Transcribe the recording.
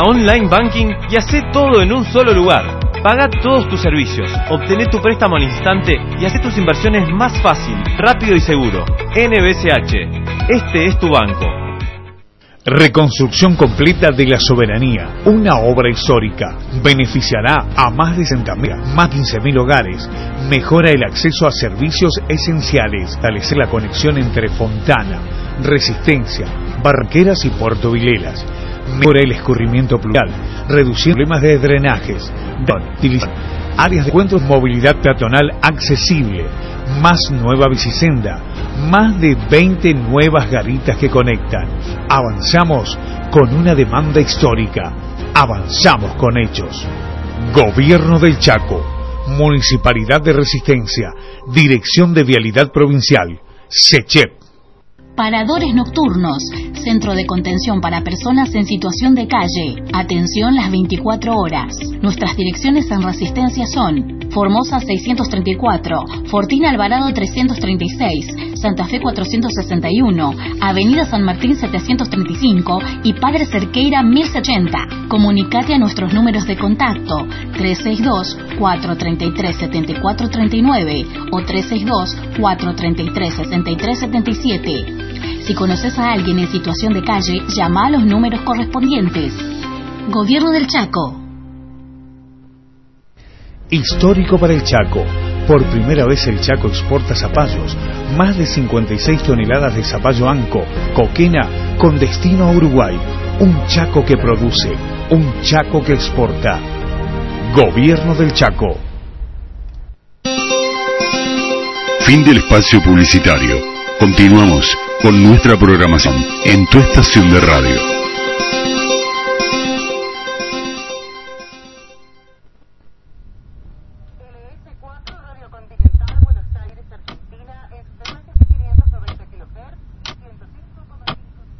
a Online Banking y hacé todo en un solo lugar. Paga todos tus servicios, obtené tu préstamo al instante y hacé tus inversiones más fácil, rápido y seguro. NBCH, este es tu banco. Reconstrucción completa de la Soberanía, una obra histórica. Beneficiará a más de 60.000, más de 15.000 hogares. Mejora el acceso a servicios esenciales. Establecer la conexión entre Fontana, Resistencia, Barqueras y Puerto Vilelas. Mejora el escurrimiento pluvial, reducir problemas de drenajes. Áreas de encuentros, movilidad peatonal accesible. Más nueva bicisenda. Más de 20 nuevas garitas que conectan. Avanzamos con una demanda histórica. Avanzamos con hechos. Gobierno del Chaco. Municipalidad de Resistencia. Dirección de Vialidad Provincial. SECHEP. Paradores nocturnos, centro de contención para personas en situación de calle. Atención las 24 horas. Nuestras direcciones en Resistencia son Formosa 634, Fortín Alvarado 336, Santa Fe 461, Avenida San Martín 735 y Padre Cerqueira 1080. Comunicate a nuestros números de contacto 362-433-7439 o 362-433-6377. Si conoces a alguien en situación de calle, llama a los números correspondientes. Gobierno del Chaco. Histórico para el Chaco. Por primera vez el Chaco exporta zapallos. Más de 56 toneladas de zapallo anco, coquena, con destino a Uruguay. Un Chaco que produce, un Chaco que exporta. Gobierno del Chaco. Fin del espacio publicitario. Continuamos con nuestra programación en tu estación de radio.